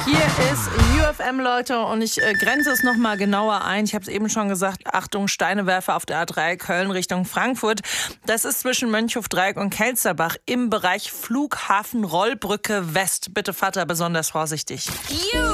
Hier ist UFM, Leute, und ich grenze es nochmal genauer ein. Ich habe es eben schon gesagt, Achtung, Steinewerfer auf der A3 Köln Richtung Frankfurt. Das ist zwischen Mönchhofdreieck und Kelsterbach im Bereich Flughafen Rollbrücke West. Bitte fahrt da besonders vorsichtig.